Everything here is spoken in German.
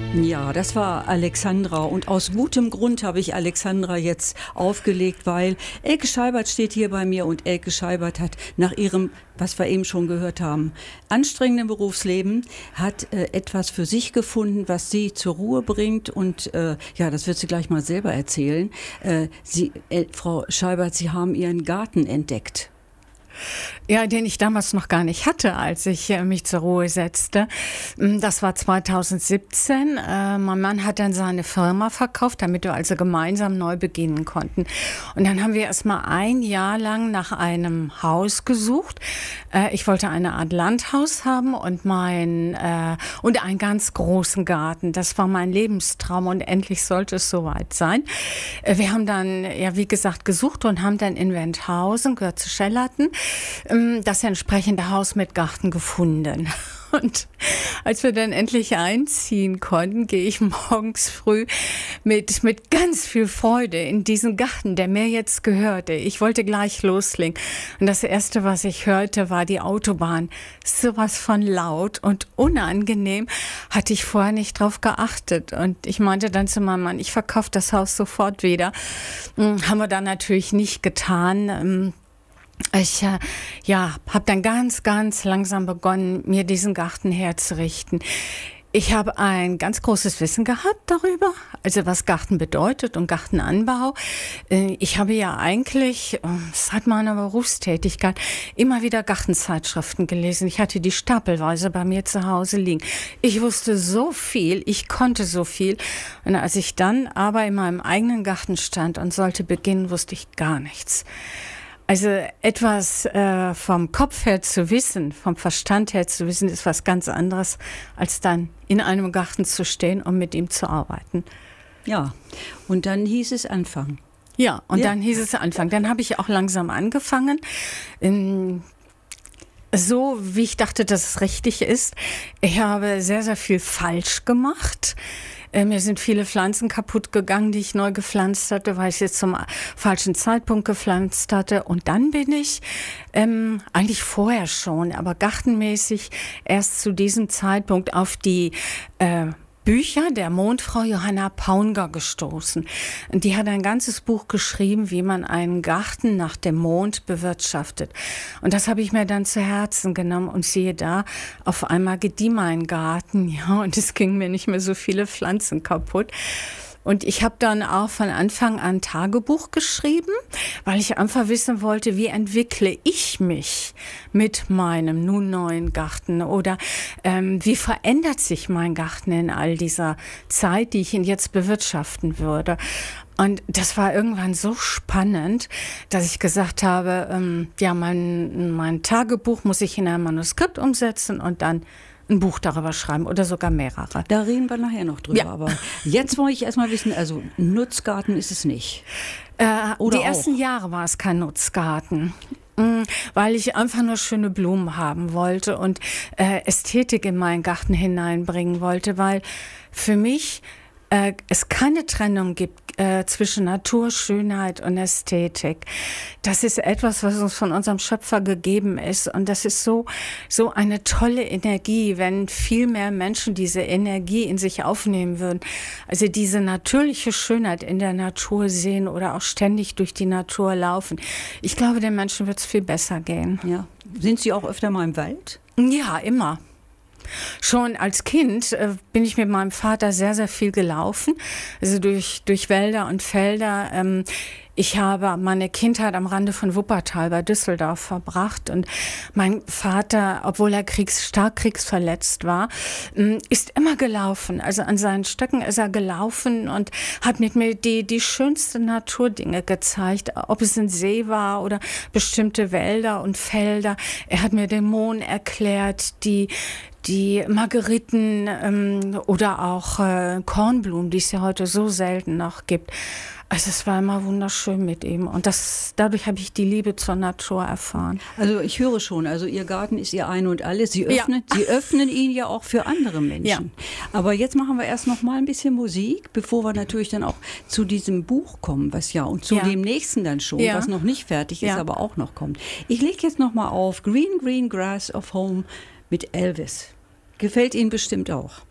Ja, das war Alexandra und aus gutem Grund habe ich Alexandra jetzt aufgelegt, weil Elke Scheibert steht hier bei mir und Elke Scheibert hat nach ihrem, was wir eben schon gehört haben, anstrengenden Berufsleben, hat etwas für sich gefunden, was sie zur Ruhe bringt und ja, das wird sie gleich mal selber erzählen. Frau Scheibert, Sie haben Ihren Garten entdeckt. Ja, den ich damals noch gar nicht hatte, als ich mich zur Ruhe setzte. Das war 2017. Mein Mann hat dann seine Firma verkauft, damit wir also gemeinsam neu beginnen konnten. Und dann haben wir erst mal ein Jahr lang nach einem Haus gesucht. Ich wollte eine Art Landhaus haben und einen ganz großen Garten. Das war mein Lebenstraum und endlich sollte es soweit sein. Wir haben dann, ja, wie gesagt, gesucht und haben dann in Wendhausen, gehört zu Schellerten, das entsprechende Haus mit Garten gefunden. Und als wir dann endlich einziehen konnten, gehe ich morgens früh mit ganz viel Freude in diesen Garten, der mir jetzt gehörte. Ich wollte gleich loslegen. Und das Erste, was ich hörte, war die Autobahn. Sowas von laut und unangenehm. Hatte ich vorher nicht drauf geachtet. Und ich meinte dann zu meinem Mann, ich verkaufe das Haus sofort wieder. Haben wir dann natürlich nicht getan. Ich habe dann ganz, ganz langsam begonnen, mir diesen Garten herzurichten. Ich habe ein ganz großes Wissen gehabt darüber, also was Garten bedeutet und Gartenanbau. Ich habe ja eigentlich seit meiner Berufstätigkeit immer wieder Gartenzeitschriften gelesen. Ich hatte die stapelweise bei mir zu Hause liegen. Ich wusste so viel, ich konnte so viel. Und als ich dann aber in meinem eigenen Garten stand und sollte beginnen, wusste ich gar nichts. Also etwas vom Kopf her zu wissen, vom Verstand her zu wissen, ist was ganz anderes, als dann in einem Garten zu stehen und mit ihm zu arbeiten. Ja, und dann hieß es anfangen. Ja, und dann hieß es anfangen. Dann habe ich auch langsam angefangen. So, wie ich dachte, dass es richtig ist. Ich habe sehr, sehr viel falsch gemacht. Mir sind viele Pflanzen kaputt gegangen, die ich neu gepflanzt hatte, weil ich sie zum falschen Zeitpunkt gepflanzt hatte. Und dann bin ich eigentlich vorher schon, aber gartenmäßig erst zu diesem Zeitpunkt auf die Bücher der Mondfrau Johanna Paunger gestoßen. Die hat ein ganzes Buch geschrieben, wie man einen Garten nach dem Mond bewirtschaftet. Und das habe ich mir dann zu Herzen genommen und siehe da, auf einmal gedieh mein Garten, ja, und es gingen mir nicht mehr so viele Pflanzen kaputt. Und ich habe dann auch von Anfang an Tagebuch geschrieben, weil ich einfach wissen wollte, wie entwickle ich mich mit meinem nun neuen Garten oder wie verändert sich mein Garten in all dieser Zeit, die ich ihn jetzt bewirtschaften würde. Und das war irgendwann so spannend, dass ich gesagt habe, mein Tagebuch muss ich in ein Manuskript umsetzen und dann ein Buch darüber schreiben oder sogar mehrere. Da reden wir nachher noch drüber. Ja. Aber jetzt wollte ich erstmal wissen, also Nutzgarten ist es nicht. Die ersten Jahre war es kein Nutzgarten, weil ich einfach nur schöne Blumen haben wollte und Ästhetik in meinen Garten hineinbringen wollte, weil für mich es keine Trennung gibt zwischen Natur, Schönheit und Ästhetik. Das ist etwas, was uns von unserem Schöpfer gegeben ist. Und das ist so eine tolle Energie, wenn viel mehr Menschen diese Energie in sich aufnehmen würden. Also diese natürliche Schönheit in der Natur sehen oder auch ständig durch die Natur laufen. Ich glaube, den Menschen wird es viel besser gehen. Ja. Sind Sie auch öfter mal im Wald? Ja, immer. Schon als Kind bin ich mit meinem Vater sehr, sehr viel gelaufen, also durch Wälder und Felder. Ich habe meine Kindheit am Rande von Wuppertal bei Düsseldorf verbracht und mein Vater, obwohl er stark kriegsverletzt war, ist immer gelaufen. Also an seinen Stöcken ist er gelaufen und hat mit mir die schönsten Naturdinge gezeigt, ob es ein See war oder bestimmte Wälder und Felder. Er hat mir den Mohn erklärt, die Margeriten oder auch Kornblumen, die es ja heute so selten noch gibt. Also es war immer wunderschön mit ihm und dadurch habe ich die Liebe zur Natur erfahren. Also ich höre schon, also Ihr Garten ist Ihr Ein und Alles. Sie öffnen ihn ja auch für andere Menschen. Ja. Aber jetzt machen wir erst noch mal ein bisschen Musik, bevor wir natürlich dann auch zu diesem Buch kommen, und zu dem nächsten dann schon, was noch nicht fertig ist, aber auch noch kommt. Ich lege jetzt noch mal auf Green Green Grass of Home mit Elvis. Gefällt Ihnen bestimmt auch.